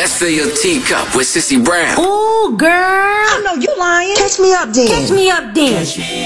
Let's fill your teacup with Sissy Brown. Ooh, girl. Oh, no, you lying. Catch me up then. Catch me up then.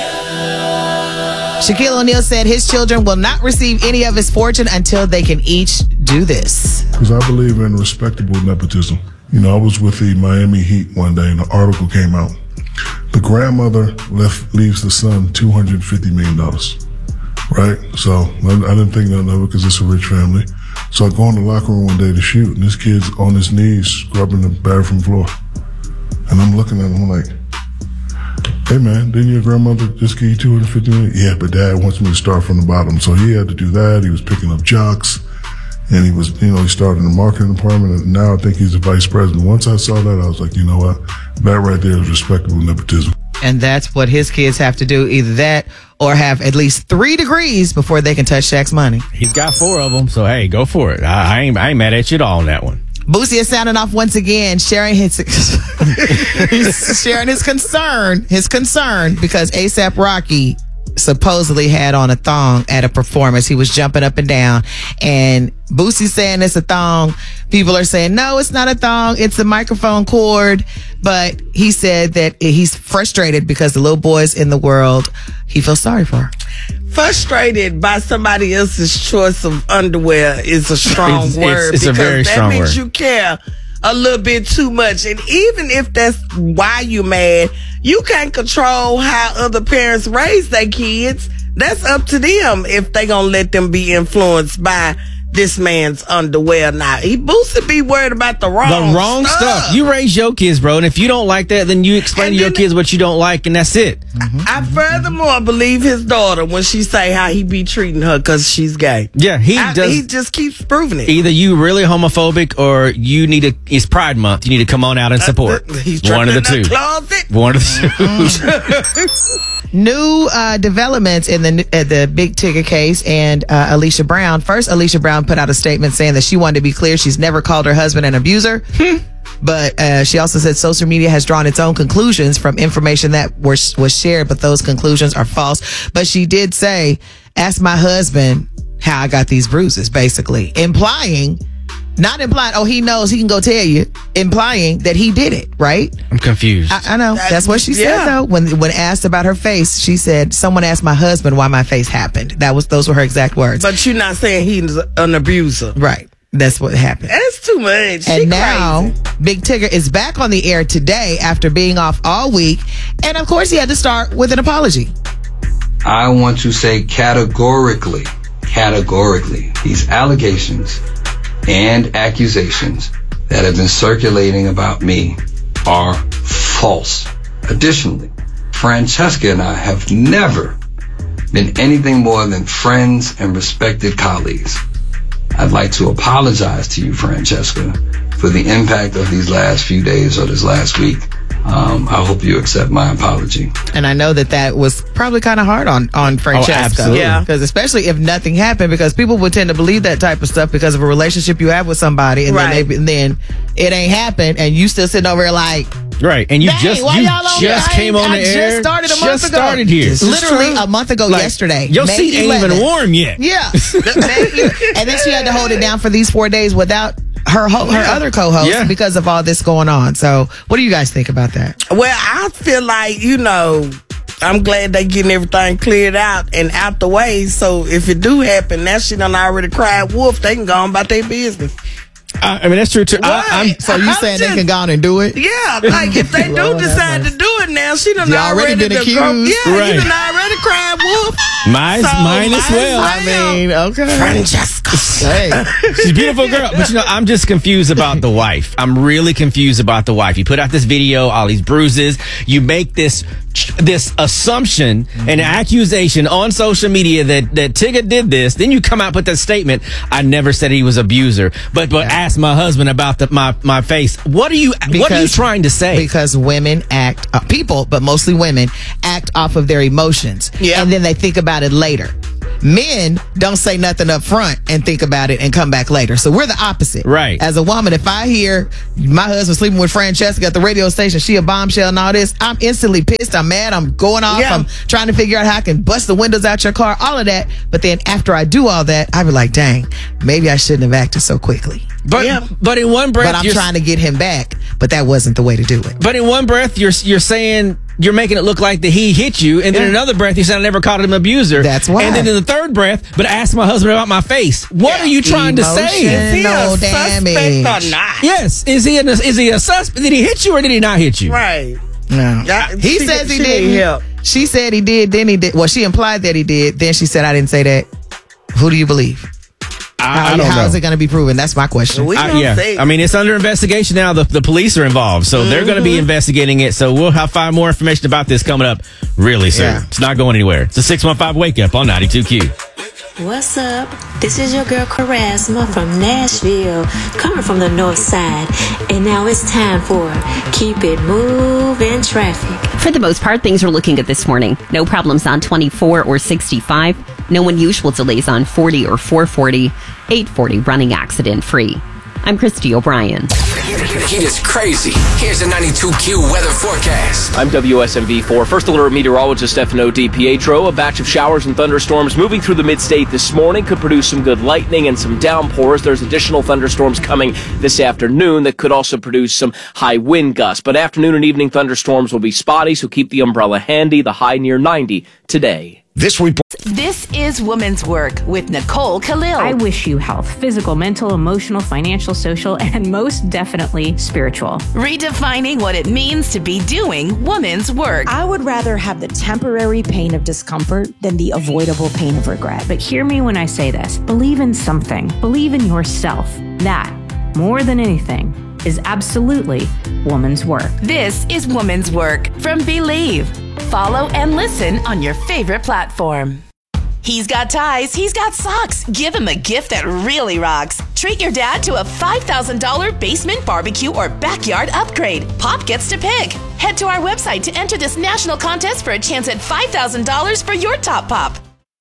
Shaquille O'Neal said his children will not receive any of his fortune until they can each do this. Because I believe in respectable nepotism. You know, I was with the Miami Heat one day and an article came out. The grandmother leaves the son $250 million. Right? So I didn't think nothing of it because it's a rich family. So I go in the locker room one day to shoot, and this kid's on his knees scrubbing the bathroom floor. And I'm looking at him, I'm like, hey man, didn't your grandmother just give you $250 million? Yeah, but dad wants me to start from the bottom. So he had to do that. He was picking up jocks. And he was, he started in the marketing department, and now I think he's the vice president. Once I saw that, I was like, you know what? That right there is respectable nepotism. And that's what his kids have to do, either that or have at least 3 degrees before they can touch Shaq's money. He's got 4 of them, so hey, go for it. I ain't mad at you at all on that one. Boosie is sounding off once again, sharing his sharing his concern because A$AP Rocky supposedly had on a thong at a performance. He was jumping up and down, and Boosie saying it's a thong. People are saying, no, it's not a thong. It's a microphone cord. But he said that he's frustrated because the little boys in the world, he feels sorry for. Frustrated by somebody else's choice of underwear is a strong word. It's a very strong word. That means you care a little bit too much. And even if that's why you're mad, you can't control how other parents raise their kids. That's up to them if they gonna let them be influenced by this man's underwear. Now, Boosie be worried about the wrong stuff. You raise your kids, bro, and if you don't like that, then you explain to your kids what you don't like, and that's it. I furthermore believe his daughter when she say how he be treating her because she's gay. Yeah, he just keeps proving it. Either you really homophobic or you need it's Pride Month. You need to come on out and support. He's one of the two. Closet. One of the two. New developments in the big ticket case and Alicia Brown. First, Alicia Brown put out a statement saying that she wanted to be clear she's never called her husband an abuser. But she also said social media has drawn its own conclusions from information that was shared, but those conclusions are false. But she did say, ask my husband how I got these bruises, basically. Not implying, oh, he knows, he can go tell you. Implying that he did it, right? I'm confused. I know. That's what she said, though. When asked about her face, she said, someone asked my husband why my face happened. Those were her exact words. But you're not saying he's an abuser. Right. That's what happened. That's too much. And now, Big Tigger is back on the air today after being off all week. And of course, he had to start with an apology. I want to say categorically, these allegations and accusations that have been circulating about me are false. Additionally, Francesca and I have never been anything more than friends and respected colleagues. I'd like to apologize to you, Francesca, for the impact of these last few days or this last week. I hope you accept my apology. And I know that was probably kind of hard on Francesca. Oh, absolutely. Yeah. Because especially if nothing happened, because people would tend to believe that type of stuff because of a relationship you have with somebody, and then it ain't happened, and you still sitting over here like, right, and you just came on the air. Just started a month ago. Started here. Literally a month ago yesterday. Your seat ain't even warm yet. Yeah. And then she had to hold it down for these 4 days without her other co-host because of all this going on. So what do you guys think about that? Well, I feel like, I'm glad they getting everything cleared out and out the way. So if it do happen, that shit done already cried wolf. They can go on about their business. I mean, that's true too. So you saying they can go on and do it? Yeah, like if they do decide to do it now, she done already been accused. You done already cried wolf. Mine as well. I mean, okay. Francesca. Hey. She's a beautiful girl. But I'm just confused about the wife. I'm really confused about the wife. You put out this video, all these bruises. You make this assumption and accusation on social media that Tigger did this. Then you come out with that statement, I never said he was abuser. But ask my husband about my face. What are you trying to say? Because women people, but mostly women, act off of their emotions. Yeah. And then they think about it later. Men don't say nothing up front and think about it and come back later. So we're the opposite. Right. As a woman, if I hear my husband sleeping with Francesca at the radio station, she a bombshell and all this, I'm instantly pissed. I'm mad. I'm going off. Yeah. I'm trying to figure out how I can bust the windows out your car, all of that. But then after I do all that, I be like, dang, maybe I shouldn't have acted so quickly. But in one breath, But I'm trying to get him back. But that wasn't the way to do it. But in one breath, you're saying you're making it look like that he hit you, and then in another breath, you said I never called him an abuser. That's why. And then in the third breath, but ask my husband about my face. What are you trying to say? Is he a No suspect damage. or not? Yes, is he a suspect? Did he hit you or did he not hit you? Right. No. He She- says he she need didn't. help. She said he did, then he did. Well, she implied that he did. Then she said, I didn't say that. Who do you believe? I don't know. How is it going to be proven? That's my question. We don't see. I mean, it's under investigation now. The police are involved, so they're going to be investigating it. So we'll find more information about this coming up really soon. Yeah. It's not going anywhere. It's a 615 Wake Up on 92Q. What's up? This is your girl Charisma from Nashville, coming from the north side. And now it's time for Keep It Moving Traffic. For the most part, things are looking good this morning. No problems on 24 or 65. No unusual delays on 40 or 440. 840 running accident free. I'm Christy O'Brien. Heat is crazy. Here's the 92Q weather forecast. I'm WSMV4 First Alert Meteorologist Stefano DiPietro. A batch of showers and thunderstorms moving through the mid-state this morning could produce some good lightning and some downpours. There's additional thunderstorms coming this afternoon that could also produce some high wind gusts. But afternoon and evening thunderstorms will be spotty, so keep the umbrella handy. The high near 90 today. This is Woman's Work with Nicole Khalil. I wish you health, physical, mental, emotional, financial, social, and most definitely spiritual. Redefining what it means to be doing woman's work. I would rather have the temporary pain of discomfort than the avoidable pain of regret. But hear me when I say this. Believe in something. Believe in yourself. That, more than anything, is absolutely woman's work. This is Woman's Work from Believe. Follow and listen on your favorite platform. He's got ties, he's got socks. Give him a gift that really rocks. Treat your dad to a $5,000 basement barbecue or backyard upgrade. Pop gets to pick. Head to our website to enter this national contest for a chance at $5,000 for your top pop.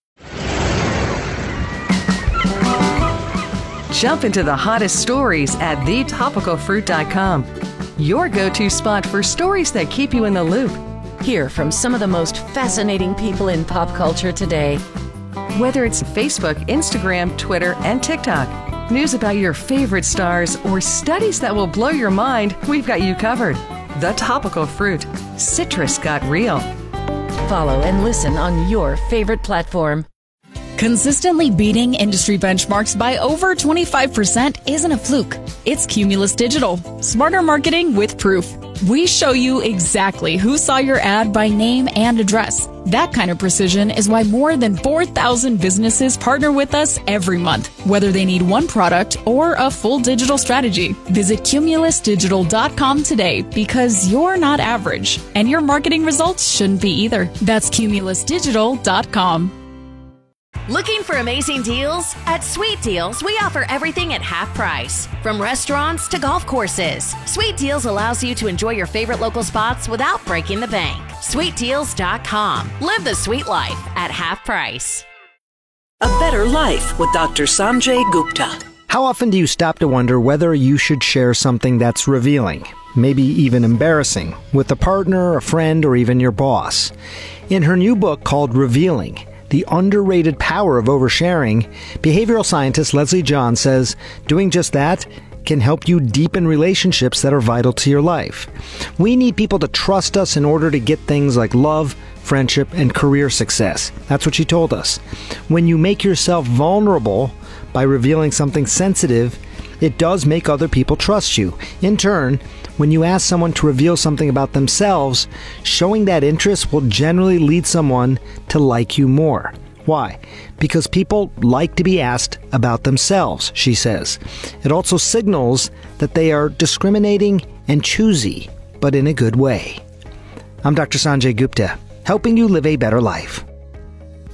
Jump into the hottest stories at thetopicalfruit.com. Your go-to spot for stories that keep you in the loop. Hear from some of the most fascinating people in pop culture today. Whether it's Facebook, Instagram, Twitter, and TikTok, news about your favorite stars, or studies that will blow your mind, we've got you covered. The Topical Fruit. Citrus got real. Follow and listen on your favorite platform. Consistently beating industry benchmarks by over 25% isn't a fluke. It's Cumulus Digital. Smarter marketing with proof. We show you exactly who saw your ad by name and address. That kind of precision is why more than 4,000 businesses partner with us every month, whether they need one product or a full digital strategy. Visit cumulusdigital.com today because you're not average, and your marketing results shouldn't be either. That's cumulusdigital.com. Looking for amazing deals? At Sweet Deals, we offer everything at half price. From restaurants to golf courses, Sweet Deals allows you to enjoy your favorite local spots without breaking the bank. SweetDeals.com. Live the sweet life at half price. A Better Life with Dr. Sanjay Gupta. How often do you stop to wonder whether you should share something that's revealing, maybe even embarrassing, with a partner, a friend, or even your boss? In her new book called Revealing, The Underrated Power of Oversharing, behavioral scientist Leslie John says doing just that can help you deepen relationships that are vital to your life. We need people to trust us in order to get things like love, friendship, and career success. That's what she told us. When you make yourself vulnerable by revealing something sensitive, it does make other people trust you. In turn, when you ask someone to reveal something about themselves, showing that interest will generally lead someone to like you more. Why? Because people like to be asked about themselves, she says. It also signals that they are discriminating and choosy, but in a good way. I'm Dr. Sanjay Gupta, helping you live a better life.